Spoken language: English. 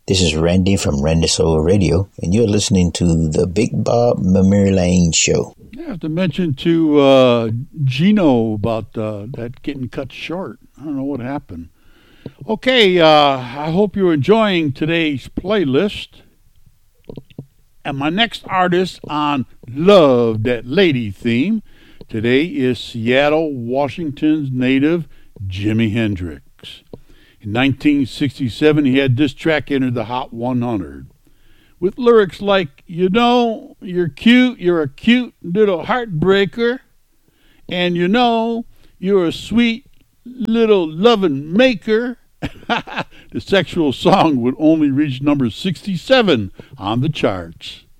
This is Randy from Randy Soul Radio, and you're listening to the Big Bob Memory Lane Show. I have to mention to Gino about that getting cut short. I don't know what happened. Okay, I hope you're enjoying today's playlist. And my next artist on Love That Lady theme today is Seattle, Washington's native Jimi Hendrix. In 1967, he had this track enter the Hot 100 with lyrics like, you know, you're cute, you're a cute little heartbreaker, and you know, you're a sweet little lovin' maker. The sexual song would only reach number 67 on the charts.